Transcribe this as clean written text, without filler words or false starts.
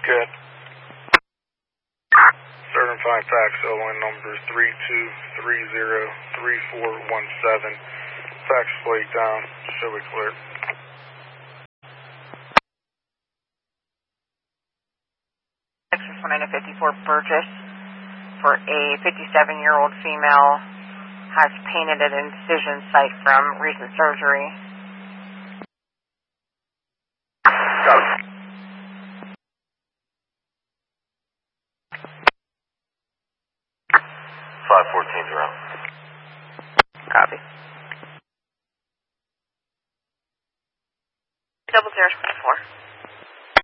Good. Certified fax ON number 32303417. Fax plate down. Show we clear. Texas 1954 Burgess for a 57-year-old female has painted an incision site from recent surgery. Copy. 514 around.